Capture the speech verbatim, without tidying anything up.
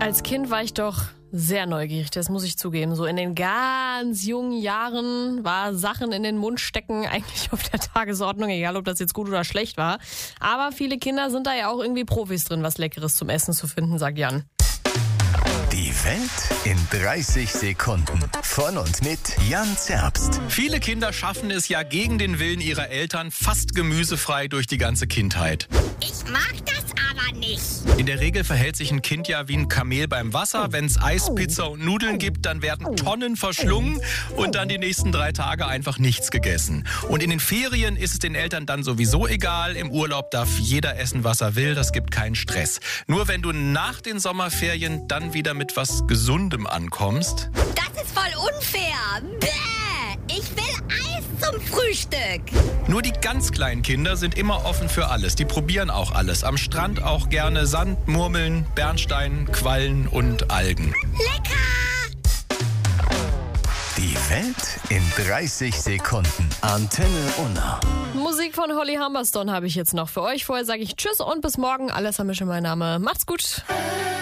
Als Kind war ich doch sehr neugierig, das muss ich zugeben. So in den ganz jungen Jahren war Sachen in den Mund stecken eigentlich auf der Tagesordnung, egal ob das jetzt gut oder schlecht war. Aber viele Kinder sind da ja auch irgendwie Profis drin, was Leckeres zum Essen zu finden, sagt Jan. Die Welt in dreißig Sekunden. Von und mit Jan Zerbst. Viele Kinder schaffen es ja gegen den Willen ihrer Eltern fast gemüsefrei durch die ganze Kindheit. Ich mag das aber nicht. In der Regel verhält sich ein Kind ja wie ein Kamel beim Wasser. Wenn es Eis, Pizza und Nudeln gibt, dann werden Tonnen verschlungen und dann die nächsten drei Tage einfach nichts gegessen. Und in den Ferien ist es den Eltern dann sowieso egal. Im Urlaub darf jeder essen, was er will. Das gibt keinen Stress. Nur wenn du nach den Sommerferien dann wieder mit was Gesundem ankommst. Das ist voll unfair. Bäh! Ich will Eis zum Frühstück. Nur die ganz kleinen Kinder sind immer offen für alles. Die probieren auch alles. Am Strand auch gerne Sand, Murmeln, Bernstein, Quallen und Algen. Lecker! Die Welt in dreißig Sekunden. Antenne Unna. Musik von Holly Humberstone habe ich jetzt noch für euch. Vorher sage ich Tschüss und bis morgen. Alles Hamische mein Name. Macht's gut.